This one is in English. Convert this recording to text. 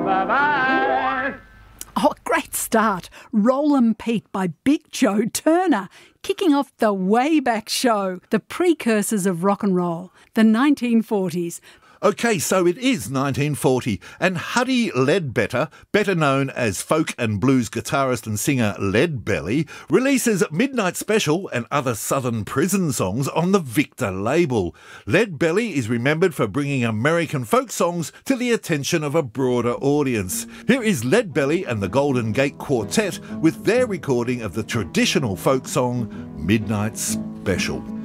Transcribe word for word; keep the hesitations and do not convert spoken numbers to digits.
Bye-bye. Oh, great start. Rollin' Pete by Big Joe Turner, kicking off the way back show, the precursors of rock and roll, the nineteen forties. OK, so it is nineteen forty, and Huddie Ledbetter, better known as folk and blues guitarist and singer Leadbelly, releases Midnight Special and other Southern prison songs on the Victor label. Leadbelly is remembered for bringing American folk songs to the attention of a broader audience. Here is Leadbelly and the Golden Gate Quartet with their recording of the traditional folk song Midnight Special.